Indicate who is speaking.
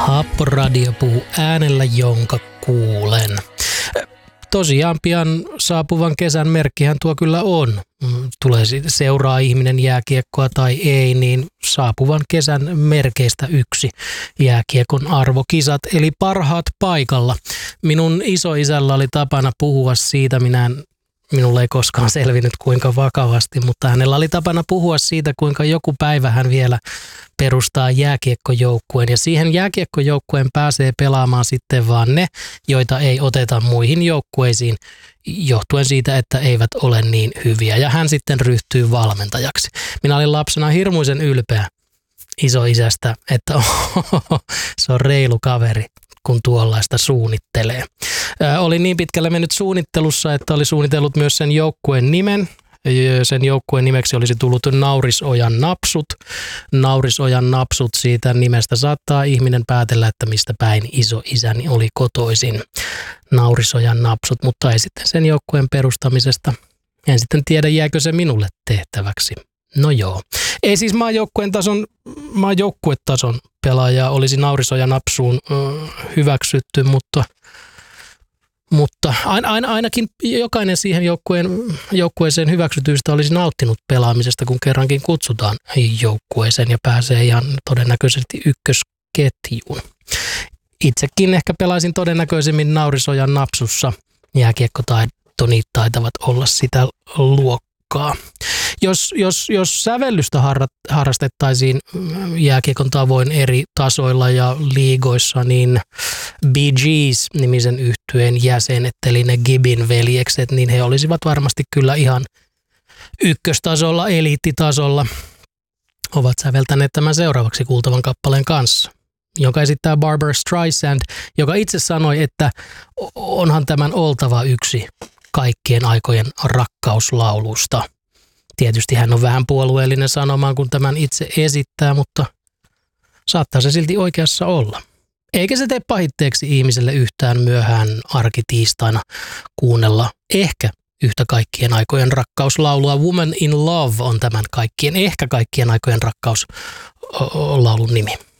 Speaker 1: Happoradio puhuu äänellä, jonka kuulen. Tosiaan pian saapuvan kesän merkkihän tuo kyllä on. Tulee seuraa ihminen jääkiekkoa tai ei, niin saapuvan kesän merkeistä yksi jääkiekon arvokisat, eli parhaat paikalla. Minun isoisällä oli tapana puhua siitä, minulle ei koskaan selvinnyt kuinka vakavasti, mutta hänellä oli tapana puhua siitä, kuinka joku päivä hän vielä perustaa jääkiekkojoukkueen. Ja siihen jääkiekkojoukkueen pääsee pelaamaan sitten vaan ne, joita ei oteta muihin joukkueisiin, johtuen siitä, että eivät ole niin hyviä. Ja hän sitten ryhtyy valmentajaksi. Minä olin lapsena hirmuisen ylpeä isoisästä, että se on reilu kaveri, kun tuollaista suunnittelee. Oli niin pitkälle mennyt suunnittelussa, että oli suunnitellut myös sen joukkueen nimen. Sen joukkueen nimeksi olisi tullut Naurisojan napsut. Naurisojan napsut, siitä nimestä saattaa ihminen päätellä, että mistä päin isoisäni oli kotoisin. Naurisojan napsut, mutta ei sitten sen joukkueen perustamisesta. En sitten tiedä, jääkö se minulle tehtäväksi. No joo. Ei siis maajoukkuetason pelaaja olisi Naurisojan napsuun hyväksytty, mutta ainakin jokainen siihen joukkueeseen hyväksytyistä olisi nauttinut pelaamisesta, kun kerrankin kutsutaan joukkueeseen ja pääsee ihan todennäköisesti ykkösketjuun. Itsekin ehkä pelaisin todennäköisemmin Naurisojan napsussa. Jääkiekkotaitoni taitavat olla sitä luokkaa. Jos sävellystä harrastettaisiin jääkiekon tavoin eri tasoilla ja liigoissa, niin Bee Gees-nimisen yhtyeen jäsenet, eli ne Gibbin veljekset, niin he olisivat varmasti kyllä ihan ykköstasolla, eliittitasolla. Ovat säveltäneet tämän seuraavaksi kuultavan kappaleen kanssa, jonka esittää Barbra Streisand, joka itse sanoi, että onhan tämän oltava yksi kaikkien aikojen rakkauslaulusta. Tietysti hän on vähän puolueellinen sanomaan, kun tämän itse esittää, mutta saattaa se silti oikeassa olla. Eikä se tee pahitteeksi ihmiselle yhtään myöhään arkitiistaina kuunnella ehkä yhtä kaikkien aikojen rakkauslaulua. Woman in Love on tämän kaikkien aikojen rakkauslaulun nimi.